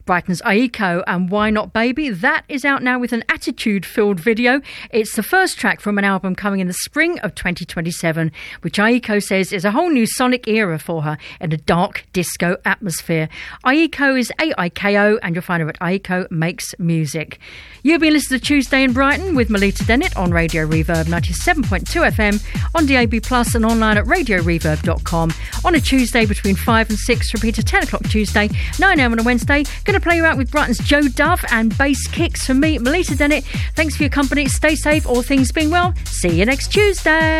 Brighton's Aiko and Why Not Baby. That is out now with an attitude-filled video. It's the first track from an album coming in the spring of 2027, which Aiko says is a whole new sonic era for her in a dark disco atmosphere. Aiko is AIKO, and you'll find her at Aiko Makes Music. You've been listening to Tuesday in Brighton with Melita Dennett on Radio Reverb 97.2 FM, on DAB Plus and online at radioreverb.com. On a Tuesday between 5 and 6, repeat at 10 o'clock Tuesday, 9 a.m. on a Wednesday. Going to play you out with Brighton's Joe Dove and Bass Kicks from me, Melita Dennett. Thanks for your company. Stay safe, all things being well. See you next Tuesday.